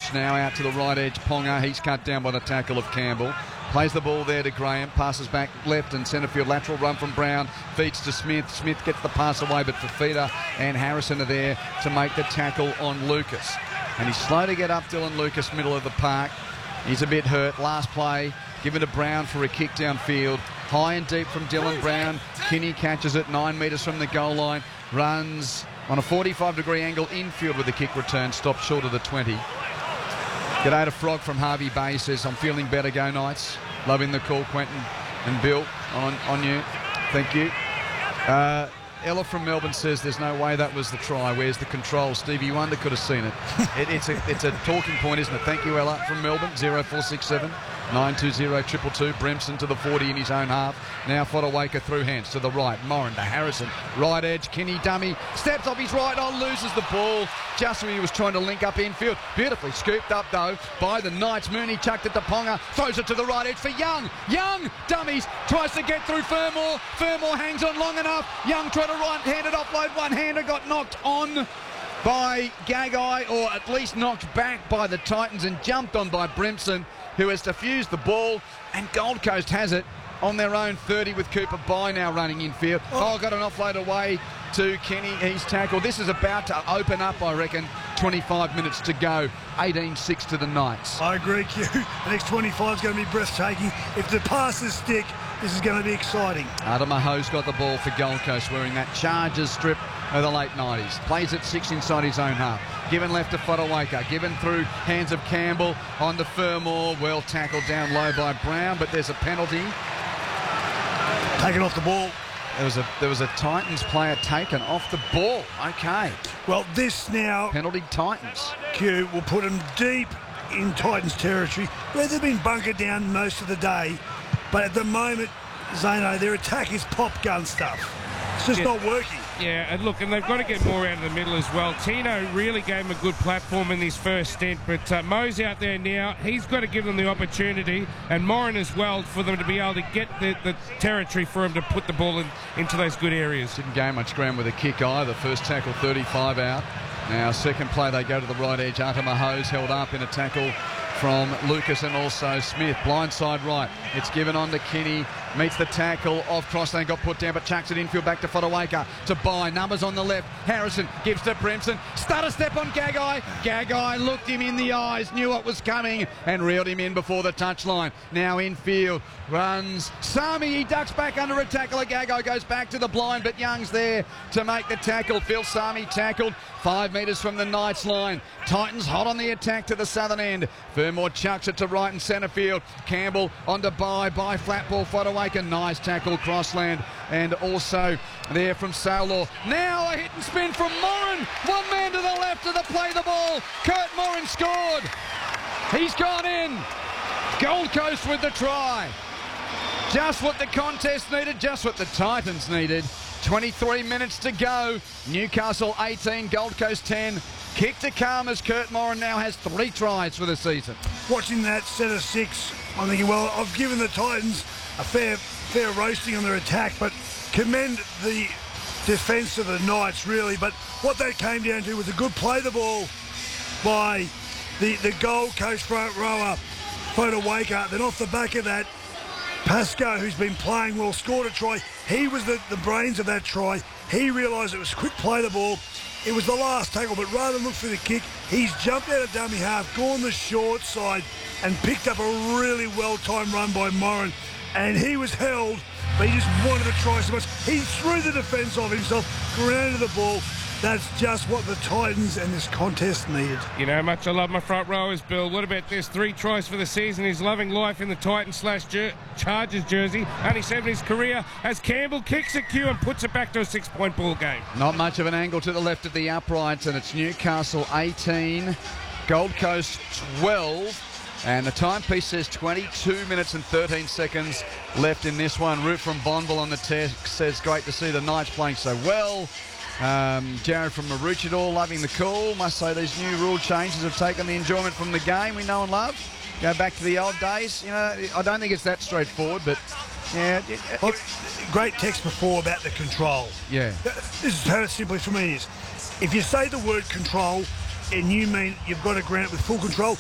switch now out to the right edge. Ponga, he's cut down by the tackle of Campbell. Plays the ball there to Graham, passes back left and centre field, lateral run from Brown, feeds to Smith. Smith gets the pass away, but Fifita and Harrison are there to make the tackle on Lucas. And he's slow to get up, Dylan Lucas, middle of the park. He's a bit hurt. Last play, given to Brown for a kick downfield. High and deep from Dylan Brown. Kinney catches it 9 metres from the goal line, runs on a 45-degree angle infield with a kick return, stopped short of the 20. G'day to Frog from Harvey Bay, says, I'm feeling better, go Knights. Loving the call, Quentin and Bill, on you. Thank you. Ella from Melbourne says there's no way that was the try. Where's the control? Stevie Wonder could have seen it. It's a talking point, isn't it? Thank you, Ella from Melbourne. 0467 920 222. Bremson to the 40 in his own half. Now Fodawaker through hands to the right. Moran to Harrison. Right edge. Kinney dummy. Steps off his right on. Loses the ball. Just when he was trying to link up infield. Beautifully scooped up, though, by the Knights. Mooney chucked it to Ponga. Throws it to the right edge for Young. Young dummies. Tries to get through Fermor. Fermor hangs on long enough. Young tried to right-handed offload. One-hander got knocked on by Gagai, or at least knocked back by the Titans and jumped on by Brimson, who has defused the ball, and Gold Coast has it on their own 30 with Cooper Bye now running infield. Got an offload away to Kenny. He's tackled. This is about to open up, I reckon. 25 minutes to go. 18-6 to the Knights. I agree, Q. The next 25 is going to be breathtaking. If the passes stick, this is going to be exciting. Adamaho's got the ball for Gold Coast, wearing that Chargers strip of the late 90s. Plays it 6 inside his own half. Given left to Fodawaker. Given through hands of Campbell on to Fermor. Well tackled down low by Brown, but there's a penalty. Taken off the ball. There was a Titans player taken off the ball. Okay. Well, this now... Penalty Titans. Q will put them deep in Titans territory, where they've been bunkered down most of the day. But at the moment, Zano, their attack is pop gun stuff. It's just not working. Yeah, and look, and they've got to get more out of the middle as well. Tino really gave him a good platform in his first stint, but Mo's out there now. He's got to give them the opportunity, and Moran as well, for them to be able to get the territory for him to put the ball into those good areas. Didn't gain much ground with a kick either. First tackle, 35 out. Now, second play, they go to the right edge. Atamaho's held up in a tackle from Lucas and also Smith. Blindside right. It's given on to Kinney. Meets the tackle. Off cross lane, got put down, but chucks it infield back to Fodawaker. To Bye. Numbers on the left. Harrison gives to Brimson. Stutter step on Gagai. Gagai looked him in the eyes, knew what was coming, and reeled him in before the touchline. Now infield. Runs. Sami, he ducks back under a tackle. Gagai goes back to the blind, but Young's there to make the tackle. Phil Sami tackled 5 metres from the Knights line. Titans hot on the attack to the southern end. Fermor chucks it to right and centre field. Campbell onto Bye. Bye flat ball. Fodawaker. Nice tackle, crossland, and also there from Sailor. Now a hit and spin from Moran. One man to the left of the play the ball. Kurt Moran scored. He's gone in. Gold Coast with the try. Just what the contest needed, just what the Titans needed. 23 minutes to go. Newcastle 18, Gold Coast 10. Kick to come as Kurt Moran now has 3 tries for the season. Watching that set of 6, I'm thinking, well, I've given the Titans a fair roasting on their attack, but commend the defence of the Knights, really. But what that came down to was a good play the ball by the Gold Coast front rower, Fodawaker. Then off the back of that, Pascoe, who's been playing well, scored a try. He was the brains of that try. He realised it was quick play the ball. It was the last tackle, but rather than look for the kick, he's jumped out of dummy half, gone the short side, and picked up a really well-timed run by Moran. And he was held, but he just wanted to try so much. He threw the defence off himself, grounded the ball. That's just what the Titans and this contest needed. You know how much I love my front rowers, Bill. What about this? 3 tries for the season. He's loving life in the Titans/Chargers jersey. Only 7 in his career as Campbell kicks a cue and puts it back to a 6-point ball game. Not much of an angle to the left of the uprights, and it's Newcastle 18, Gold Coast 12. And the timepiece says 22 minutes and 13 seconds left in this one. Root from Bonville on the text says, great to see the Knights playing so well. Jared from Maroochydore loving the call. Must say these new rule changes have taken the enjoyment from the game we know and love. Go back to the old days. You know, I don't think it's that straightforward, but yeah. Well, great text before about the control. Yeah. This is how it simply for me is. If you say the word control and you mean you've got to grant it with full control,